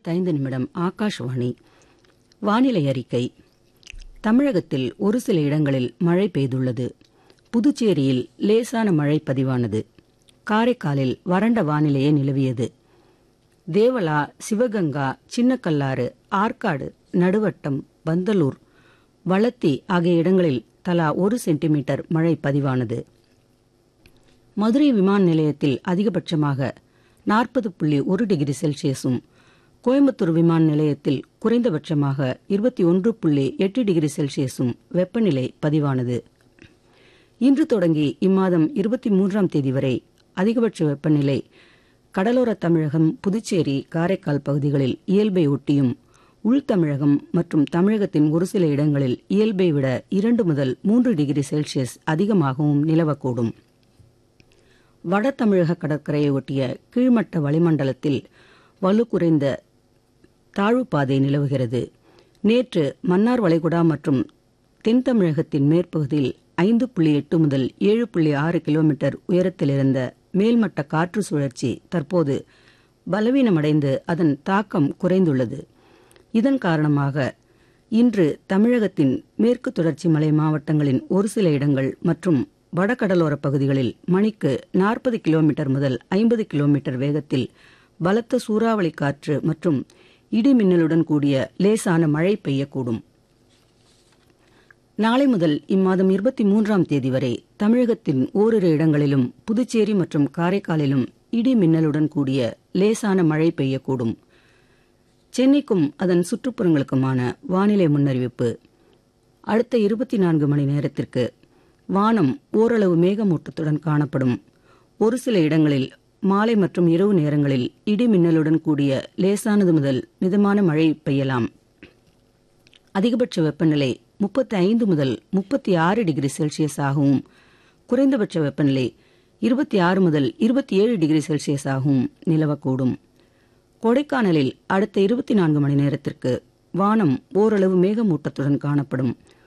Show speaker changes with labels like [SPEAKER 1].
[SPEAKER 1] 7:55 ஆகாஷ்வாணி. வானிலை அறிக்கை. தமிழகத்தில் ஒரு சில இடங்களில் மழை பெய்துள்ளது. புதுச்சேரியில் லேசான மழை பதிவானது. காரைக்காலில் வறண்ட வானிலையே நிலவியது. தேவலா, சிவகங்கா, சின்னக்கல்லாறு, ஆற்காடு, நடுவட்டம், பந்தலூர், வளத்தி ஆகிய இடங்களில் தலா 1 சென்டிமீட்டர் மழை பதிவானது. மதுரை விமான நிலையத்தில் அதிகபட்சமாக 40.1 டிகிரி செல்சியஸும், கோயம்புத்தூர் விமான நிலையத்தில் குறைந்தபட்சமாக 21.8 டிகிரி செல்சியஸும் வெப்பநிலை பதிவானது. இன்று தொடங்கி இம்மாதம் 23ஆம் தேதி வரை அதிகபட்ச வெப்பநிலை கடலோர தமிழகம், புதுச்சேரி, காரைக்கால் பகுதிகளில் இயல்பை ஒட்டியும், உள்தமிழகம் மற்றும் தமிழகத்தின் ஒரு சில இடங்களில் இயல்பை விட 2 முதல் 3 டிகிரி செல்சியஸ் அதிகமாகவும் நிலவக்கூடும். வட தமிழக கடற்கரையை ஒட்டிய கீழ்மட்ட வளிமண்டலத்தில் வலு குறைந்த தாழ்வுப்பாதை நிலவுகிறது. நேற்று மன்னார் வளைகுடா மற்றும் தென் தமிழகத்தின் மேற்பகுதியில் 5.8 முதல் 7.6 கிலோமீட்டர் உயரத்தில் இருந்த மேல்மட்ட காற்று சுழற்சி தற்போது பலவீனமடைந்து அதன் தாக்கம் குறைந்துள்ளது. இதன் காரணமாக இன்று தமிழகத்தின் மேற்கு தொடர்ச்சி மலை மாவட்டங்களின் ஒரு சில இடங்கள் மற்றும் வடகடலோர பகுதிகளில் மணிக்கு 40 கிலோமீட்டர் முதல் 50 கிலோமீட்டர் வேகத்தில் பலத்த சூறாவளி காற்று மற்றும் இடி மின்னலுடன் கூடிய லேசான மழை பெய்யக்கூடும். நாளை முதல் இம்மாதம் 23ஆம் தேதி வரை தமிழகத்தின் ஓரிரு இடங்களிலும் புதுச்சேரி மற்றும் காரைக்காலிலும் இடி மின்னலுடன் கூடிய லேசான மழை பெய்யக்கூடும். சென்னைக்கும் அதன் சுற்றுப்புறங்களுக்குமான வானிலை முன்னறிவிப்பு. அடுத்த 24 மணி நேரத்திற்கு வானம் ஓரளவு மேகமூட்டத்துடன் காணப்படும். ஒரு சில இடங்களில் மாலை மற்றும் இரவு நேரங்களில் இடி மின்னலுடன் கூடிய லேசானது முதல் மிதமான மழை பெய்யலாம். அதிகபட்ச வெப்பநிலை 35 முதல் 36 டிகிரி செல்சியஸ் ஆகவும், குறைந்தபட்ச வெப்பநிலை 26 முதல் 27 டிகிரி செல்சியஸ் ஆகவும் நிலவக்கூடும். கொடைக்கானலில் அடுத்த 24 மணி நேரத்திற்கு வானம் ஓரளவு மேகமூட்டத்துடன் காணப்படும்.